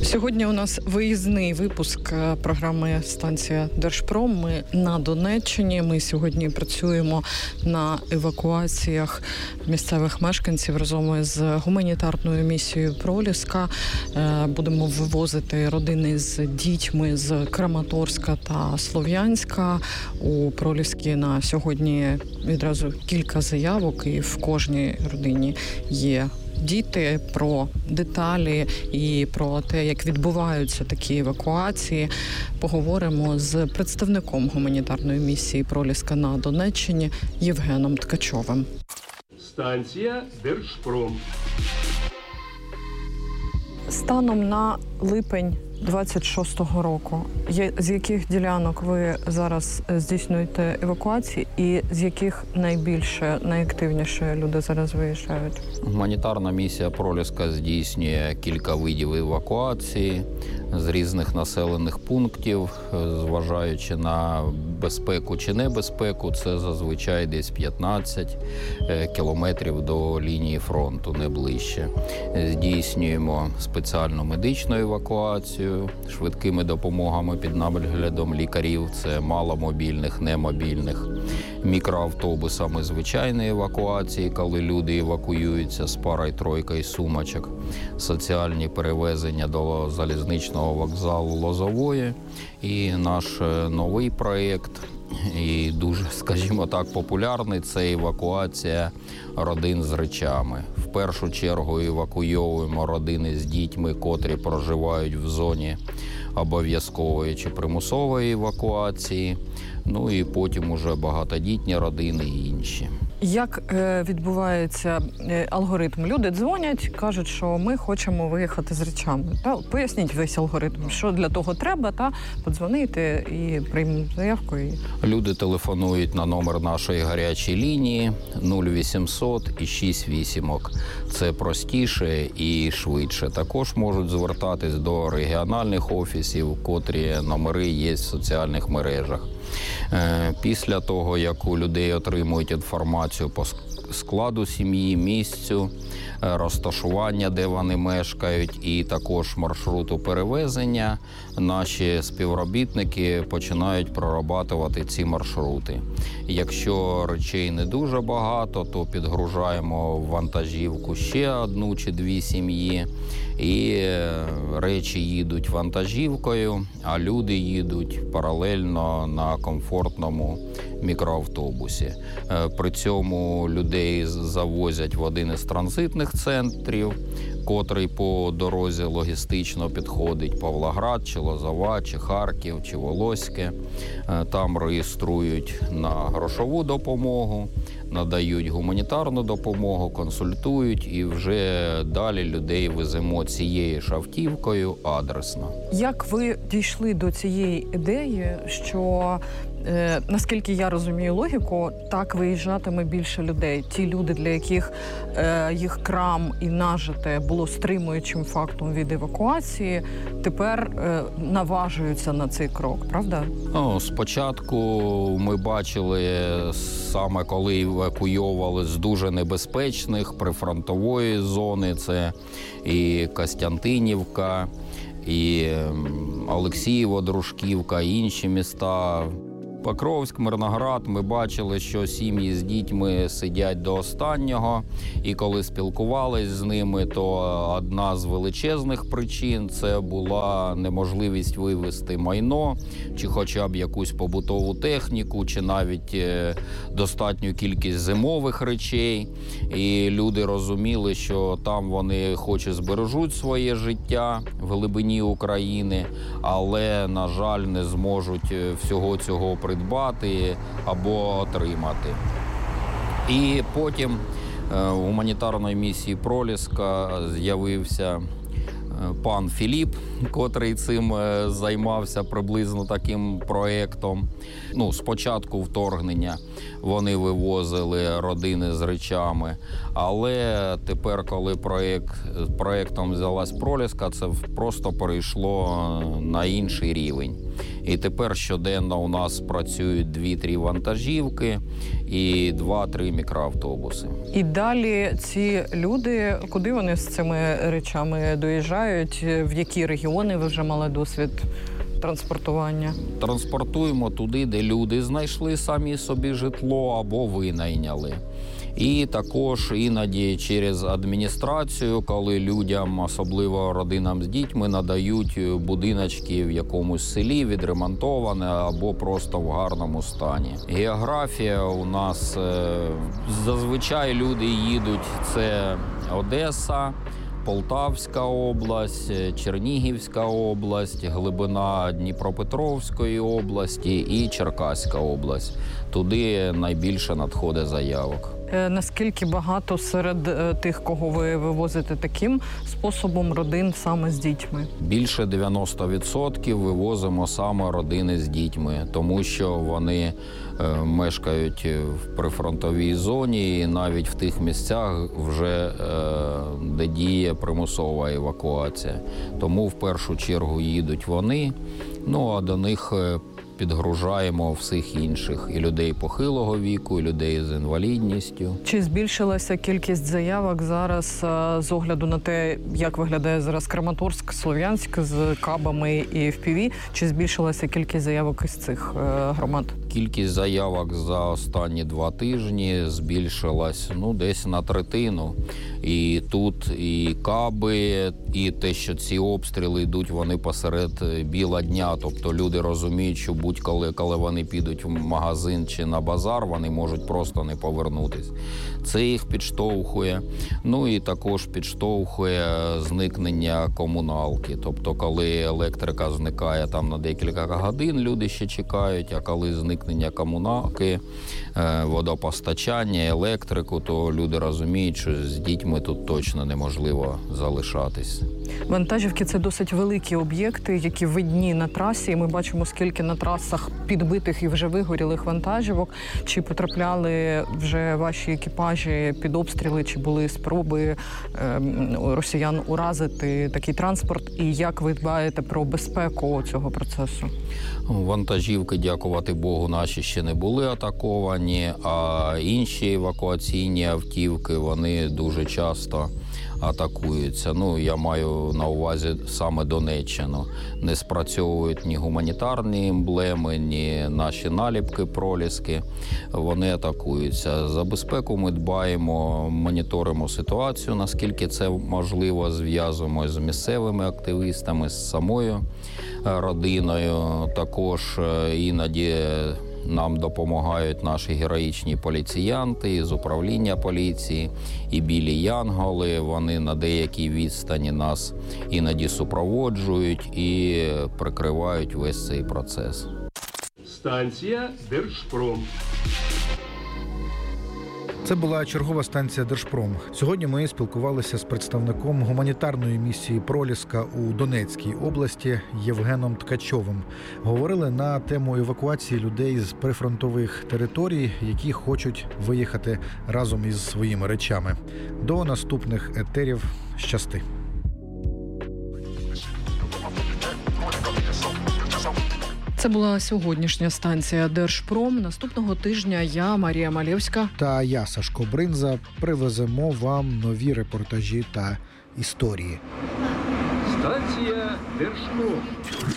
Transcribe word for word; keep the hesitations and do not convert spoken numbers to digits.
Сьогодні у нас виїзний випуск програми «Станція Держпром». Ми на Донеччині. Ми сьогодні працюємо на евакуаціях місцевих мешканців разом із гуманітарною місією «Проліска». Будемо вивозити родини з дітьми з Краматорська та Слов'янська. У Проліскі на сьогодні відразу кілька заявок, і в кожній родині є діти. Про деталі і про те, як відбуваються такі евакуації, поговоримо з представником гуманітарної місії «Проліска» на Донеччині Євгеном Ткачовим. Станція Держпром. Станом на липень двадцять шостого року, з яких ділянок ви зараз здійснюєте евакуації і з яких найбільше, найактивніше люди зараз виїжджають? Гуманітарна місія «Проліска» здійснює кілька видів евакуації з різних населених пунктів, зважаючи на безпеку чи небезпеку. Це зазвичай десь п'ятнадцять кілометрів до лінії фронту, не ближче. Здійснюємо спеціальну медичну евакуацію швидкими допомогами під наглядом лікарів. Це маломобільних, немобільних. Мікроавтобусами звичайної евакуації, коли люди евакуюються з парою, тройкою сумочок. Соціальні перевезення до залізничного вокзалу Лозової. І наш новий проєкт, і дуже, скажімо так, популярний, це евакуація родин з речами. В першу чергу евакуйовуємо родини з дітьми, котрі проживають в зоні обов'язкової чи примусової евакуації. Ну і потім уже багатодітні родини і інші. Як е, відбувається е, алгоритм? Люди дзвонять, кажуть, що ми хочемо виїхати з речами. Та, поясніть весь алгоритм, що для того треба, та подзвонити і приймемо заявку. І... Люди телефонують на номер нашої гарячої лінії нуль вісімсот і шість вісімок. Це простіше і швидше. Також можуть звертатись до регіональних офісів, котрі номери є в соціальних мережах. Після того, як у людей отримують інформацію по складу сім'ї, місцю, розташування, де вони мешкають, і також маршруту перевезення, наші співробітники починають прорабатувати ці маршрути. Якщо речей не дуже багато, то підгружаємо в вантажівку ще одну чи дві сім'ї, і речі їдуть вантажівкою, а люди їдуть паралельно на комфортному мікроавтобусі. При цьому людей завозять в один із транзитних центрів, котрий по дорозі логістично підходить: Павлоград, чи Лозова, чи Харків, чи Волоське. Там реєструють на грошову допомогу, надають гуманітарну допомогу, консультують, і вже далі людей веземо цією ж автівкою адресно. Як ви дійшли до цієї ідеї, що, е, наскільки я розумію логіку, так виїжджатиме більше людей? Ті люди, для яких е, їх крам і нажите було стримуючим фактом від евакуації, тепер е, наважуються на цей крок, правда? Ну, спочатку ми бачили, саме коли евакуйовували з дуже небезпечних прифронтової зони, це і Костянтинівка, і Олексіїво, Дружківка, і інші міста. Покровськ, Мирноград, ми бачили, що сім'ї з дітьми сидять до останнього. І коли спілкувались з ними, то одна з величезних причин – це була неможливість вивезти майно, чи хоча б якусь побутову техніку, чи навіть достатню кількість зимових речей. І люди розуміли, що там вони хоч і збережуть своє життя в глибині України, але, на жаль, не зможуть всього цього придбати. придбати або отримати. І потім у гуманітарної місії «Проліска» з'явився пан Філіп, котрий цим займався приблизно таким проєктом. Ну, спочатку вторгнення вони вивозили родини з речами, але тепер, коли проєкт, проєктом взялась «Проліска», це просто перейшло на інший рівень. І тепер щоденно у нас працюють дві-три вантажівки і два-три мікроавтобуси. І далі ці люди, куди вони з цими речами доїжджають? В які регіони ви вже мали досвід транспортування? Транспортуємо туди, де люди знайшли самі собі житло або винайняли. І також іноді через адміністрацію, коли людям, особливо родинам з дітьми, надають будиночки в якомусь селі, відремонтоване або просто в гарному стані. Географія у нас зазвичай люди їдуть – це Одеса, Полтавська область, Чернігівська область, глибина Дніпропетровської області і Черкаська область. Туди найбільше надходить заявок. Наскільки багато серед тих, кого ви вивозите таким способом, родин саме з дітьми? Більше дев'яносто відсотків вивозимо саме родини з дітьми, тому що вони е, мешкають в прифронтовій зоні і навіть в тих місцях, вже, е, де діє примусова евакуація. Тому в першу чергу їдуть вони, ну а до них е, підгружаємо всіх інших – і людей похилого віку, і людей з інвалідністю. Чи збільшилася кількість заявок зараз з огляду на те, як виглядає зараз Краматорськ, Слов'янськ з кабами і еф пі ві? Чи збільшилася кількість заявок із цих громад? Кількість заявок за останні два тижні збільшилась ну, десь на третину. І тут і каби, і те, що ці обстріли йдуть, вони посеред біла дня. Тобто люди розуміють, що будь-коли, коли вони підуть в магазин чи на базар, вони можуть просто не повернутись. Це їх підштовхує. Ну і також підштовхує зникнення комуналки. Тобто, коли електрика зникає там на декілька годин, люди ще чекають, а коли зникнення комуналки, водопостачання, електрику, то люди розуміють, що з дітьми тут точно неможливо залишатись. Вантажівки – це досить великі об'єкти, які видні на трасі. І ми бачимо, скільки на трасах підбитих і вже вигорілих вантажівок. Чи потрапляли вже ваші екіпажі під обстріли, чи були спроби е, росіян уразити такий транспорт? І як ви дбаєте про безпеку цього процесу? Вантажівки, дякувати Богу, наші ще не були атаковані, а інші евакуаційні автівки, вони дуже часто атакуються. Ну, я маю на увазі саме Донеччину. Не спрацьовують ні гуманітарні емблеми, ні наші наліпки, проліски. Вони атакуються. За безпеку ми дбаємо, моніторимо ситуацію, наскільки це можливо, зв'язуємося з місцевими активістами, з самою родиною. Також іноді нам допомагають наші героїчні поліціянти з управління поліції і білі янголи. Вони на деякій відстані нас іноді супроводжують і прикривають весь цей процес. Станція Держпром. Це була чергова станція Держпром. Сьогодні ми спілкувалися з представником гуманітарної місії «Проліска» у Донецькій області Євгеном Ткачовим. Говорили на тему евакуації людей з прифронтових територій, які хочуть виїхати разом із своїми речами. До наступних етерів. Щасти! Це була сьогоднішня станція Держпром. Наступного тижня я, Марія Малєвська та я, Сашко Бринза, привеземо вам нові репортажі та історії. Станція Держпром.